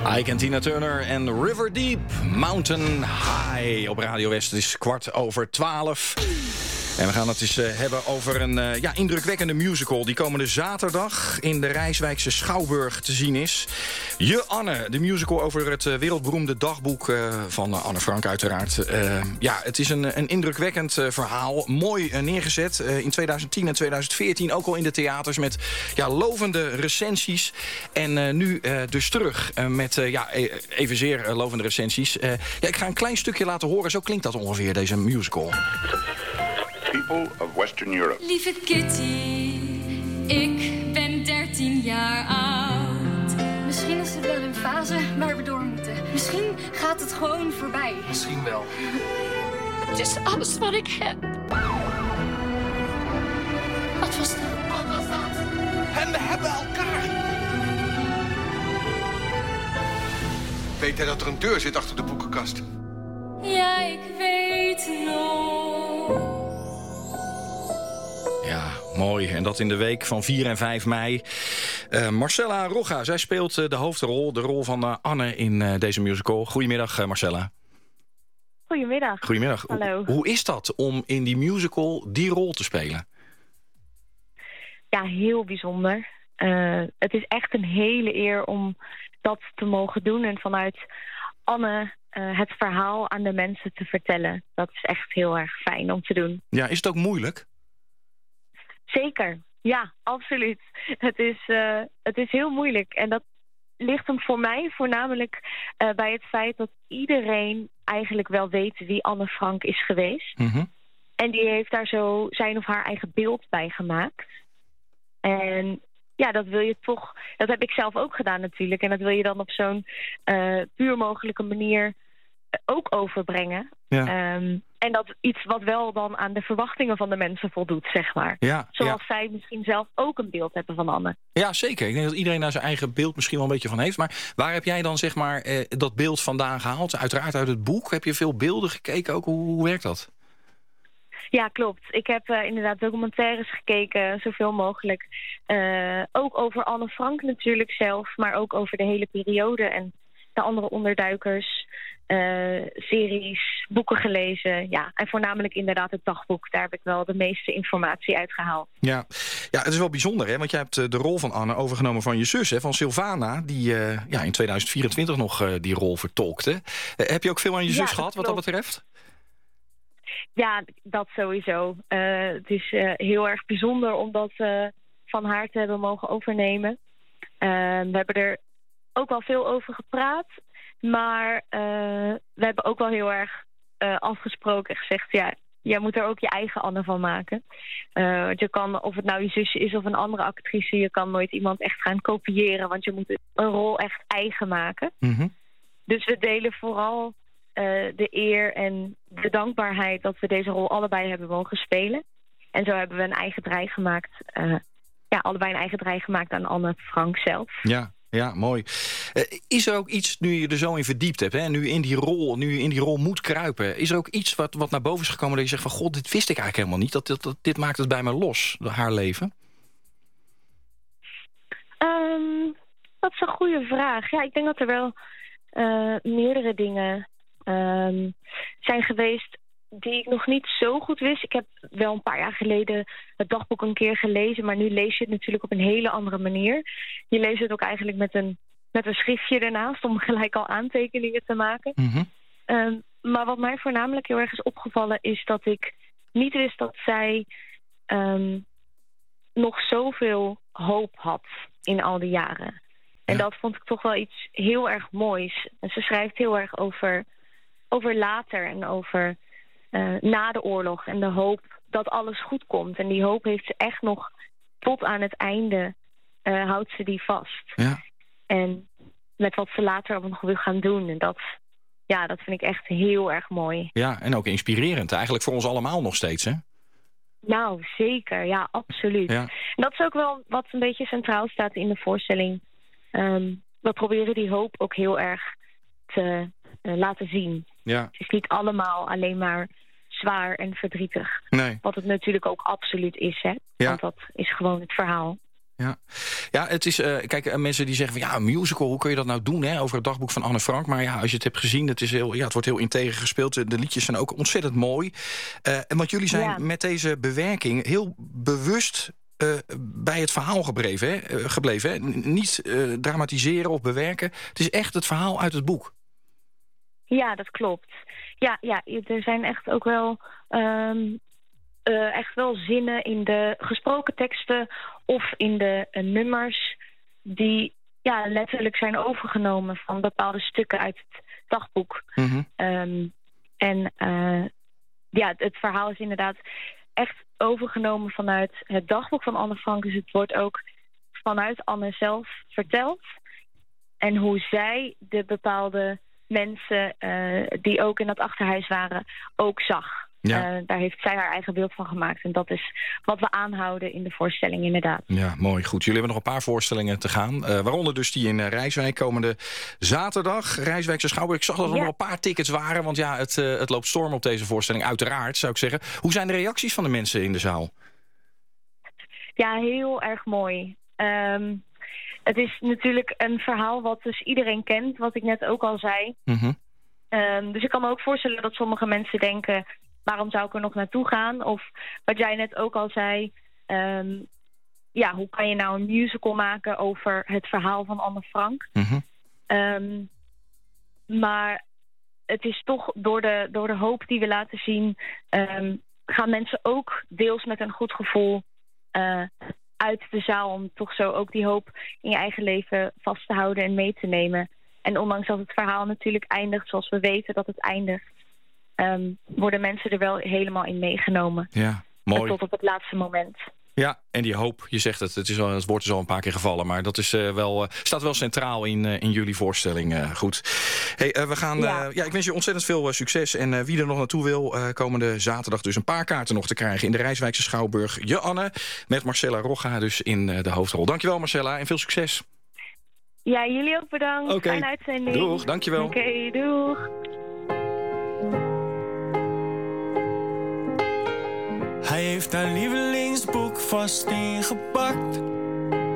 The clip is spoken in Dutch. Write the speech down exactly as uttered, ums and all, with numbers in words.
Ike en Tina Turner en River Deep, Mountain High op Radio West. Het is kwart over twaalf. En we gaan het eens uh, hebben over een uh, ja, indrukwekkende musical die komende zaterdag in de Rijswijkse Schouwburg te zien is. Je Anne, de musical over het uh, wereldberoemde dagboek uh, van uh, Anne Frank uiteraard. Uh, ja, het is een, een indrukwekkend uh, verhaal, mooi uh, neergezet. Uh, in tweeduizend tien en tweeduizend veertien ook al in de theaters met ja, lovende recensies. En uh, nu uh, dus terug uh, met uh, ja, evenzeer uh, lovende recensies. Uh, ja, ik ga een klein stukje laten horen, zo klinkt dat ongeveer, deze musical. People of Western Europe. Lieve Kitty, ik ben dertien jaar oud. Misschien is het wel een fase waar we door moeten. Misschien gaat het gewoon voorbij. Misschien wel. Het is alles wat ik heb. Wat was dat? Wat was dat? En we hebben elkaar. Weet hij dat er een deur zit achter de boekenkast? Ja, ik weet nog. Ja, mooi. En dat in de week van vier en vijf mei. Uh, Marcella Rogga, zij speelt uh, de hoofdrol, de rol van uh, Anne in uh, deze musical. Goedemiddag, uh, Marcella. Goedemiddag. Goedemiddag. Hallo. Hoe, hoe is dat om in die musical die rol te spelen? Ja, heel bijzonder. Uh, het is echt een hele eer om dat te mogen doen en vanuit Anne uh, het verhaal aan de mensen te vertellen. Dat is echt heel erg fijn om te doen. Ja, is het ook moeilijk? Zeker, ja, absoluut. Het is, uh, het is heel moeilijk. En dat ligt hem voor mij voornamelijk uh, bij het feit dat iedereen eigenlijk wel weet wie Anne Frank is geweest. Mm-hmm. En die heeft daar zo zijn of haar eigen beeld bij gemaakt. En ja, dat wil je toch, dat heb ik zelf ook gedaan natuurlijk. En dat wil je dan op zo'n uh, puur mogelijke manier ook overbrengen. Ja. Um, en dat iets wat wel dan aan de verwachtingen van de mensen voldoet, zeg maar. Ja, Zoals ja. zij misschien zelf ook een beeld hebben van Anne. Ja, zeker. Ik denk dat iedereen daar zijn eigen beeld misschien wel een beetje van heeft. Maar waar heb jij dan zeg maar eh, dat beeld vandaan gehaald? Uiteraard uit het boek. Heb je veel beelden gekeken ook? Hoe, hoe werkt dat? Ja, klopt. Ik heb uh, inderdaad documentaires gekeken, zoveel mogelijk. Uh, ook over Anne Frank natuurlijk zelf, maar ook over de hele periode en de andere onderduikers. Uh, series, boeken gelezen. Ja, en voornamelijk inderdaad het dagboek. Daar heb ik wel de meeste informatie uit gehaald. Ja, ja, het is wel bijzonder, hè? Want jij hebt de rol van Anne overgenomen van je zus, hè? Van Sylvana, die uh, ja, in tweeduizend vierentwintig nog uh, die rol vertolkte. Uh, heb je ook veel aan je ja, zus dat gehad, wat klopt. dat betreft? Ja, dat sowieso. Uh, het is uh, heel erg bijzonder om dat uh, van haar te hebben mogen overnemen. Uh, we hebben er ook wel veel over gepraat. Maar uh, we hebben ook wel heel erg uh, afgesproken en gezegd, ja, jij moet er ook je eigen Anne van maken. Uh, want je kan, of het nou je zusje is of een andere actrice, je kan nooit iemand echt gaan kopiëren, want je moet een rol echt eigen maken. Mm-hmm. Dus we delen vooral uh, de eer en de dankbaarheid dat we deze rol allebei hebben mogen spelen. En zo hebben we een eigen draai gemaakt, uh, ja, allebei een eigen draai gemaakt aan Anne Frank zelf. Ja. Ja, mooi. Uh, is er ook iets, nu je er zo in verdiept hebt, hè, nu, in die rol, nu je in die rol moet kruipen, is er ook iets wat, wat naar boven is gekomen dat je zegt van, god, dit wist ik eigenlijk helemaal niet. Dat, dat, dat, dit maakt het bij me los, haar leven? Um, dat is een goede vraag. Ja, ik denk dat er wel uh, meerdere dingen um, zijn geweest die ik nog niet zo goed wist. Ik heb wel een paar jaar geleden het dagboek een keer gelezen, maar nu lees je het natuurlijk op een hele andere manier. Je leest het ook eigenlijk met een, met een schriftje ernaast om gelijk al aantekeningen te maken. Mm-hmm. Um, maar wat mij voornamelijk heel erg is opgevallen is dat ik niet wist dat zij um, nog zoveel hoop had in al die jaren. En Ja. dat vond ik toch wel iets heel erg moois. En ze schrijft heel erg over, over later en over Uh, na de oorlog en de hoop dat alles goed komt. En die hoop heeft ze echt nog tot aan het einde uh, houdt ze die vast. Ja. En met wat ze later ook nog wil gaan doen. En dat, ja, dat vind ik echt heel erg mooi. Ja, en ook inspirerend. Eigenlijk voor ons allemaal nog steeds, hè? Nou, zeker. Ja, absoluut. Ja. En dat is ook wel wat een beetje centraal staat in de voorstelling. Um, we proberen die hoop ook heel erg te uh, laten zien. Ja. Het is niet allemaal alleen maar zwaar en verdrietig. Nee. Wat het natuurlijk ook absoluut is, hè. Ja. Want dat is gewoon het verhaal. Ja, ja het is, uh, kijk, uh, mensen die zeggen van ja, een musical, hoe kun je dat nou doen, hè, over het dagboek van Anne Frank? Maar ja, als je het hebt gezien, het, is heel, ja, het wordt heel integer gespeeld. De liedjes zijn ook ontzettend mooi. Uh, en want jullie zijn ja. met deze bewerking heel bewust uh, bij het verhaal gebleven, hè? Uh, gebleven, hè? Niet uh, dramatiseren of bewerken. Het is echt het verhaal uit het boek. Ja, dat klopt. Ja, ja er zijn echt ook wel... Um... Uh, echt wel zinnen in de gesproken teksten of in de uh, nummers die ja, letterlijk zijn overgenomen van bepaalde stukken uit het dagboek. Mm-hmm. Um, en uh, ja, het verhaal is inderdaad echt overgenomen vanuit het dagboek van Anne Frank. Dus het wordt ook vanuit Anne zelf verteld. En hoe zij de bepaalde mensen uh, die ook in dat achterhuis waren ook zag. Ja. Uh, daar heeft zij haar eigen beeld van gemaakt. En dat is wat we aanhouden in de voorstelling, inderdaad. Ja, mooi. Goed. Jullie hebben nog een paar voorstellingen te gaan. Uh, waaronder dus die in uh, Rijswijk komende zaterdag. Rijswijkse Schouwburg. Ik zag dat er ja. nog een paar tickets waren. Want ja, het, uh, het loopt storm op deze voorstelling. Uiteraard, zou ik zeggen. Hoe zijn de reacties van de mensen in de zaal? Ja, heel erg mooi. Um, het is natuurlijk een verhaal wat dus iedereen kent. Wat ik net ook al zei. Mm-hmm. Um, dus ik kan me ook voorstellen dat sommige mensen denken... waarom zou ik er nog naartoe gaan? Of wat jij net ook al zei... Um, ja, hoe kan je nou een musical maken over het verhaal van Anne Frank? Mm-hmm. Um, maar het is toch door de, door de hoop die we laten zien... Um, gaan mensen ook deels met een goed gevoel uh, uit de zaal... om toch zo ook die hoop in je eigen leven vast te houden en mee te nemen. En ondanks dat het verhaal natuurlijk eindigt zoals we weten dat het eindigt... Um, worden mensen er wel helemaal in meegenomen. Ja, mooi. Tot op het laatste moment. Ja, en die hoop, je zegt het, het, is al, het woord is al een paar keer gevallen... maar dat is, uh, wel, uh, staat wel centraal in, uh, in jullie voorstelling. Uh, goed. Hey, uh, we gaan, ja. Uh, ja, ik wens je ontzettend veel uh, succes. En uh, wie er nog naartoe wil, uh, komende zaterdag dus een paar kaarten nog te krijgen... in de Rijswijkse Schouwburg. Je Anne, met Marcella Rogga dus in uh, de hoofdrol. Dankjewel Marcella en veel succes. Ja, jullie ook bedankt. Okay. Fijne uitzending. Doeg, dankjewel. Oké, okay, doeg. Hij heeft haar lievelingsboek vast ingepakt.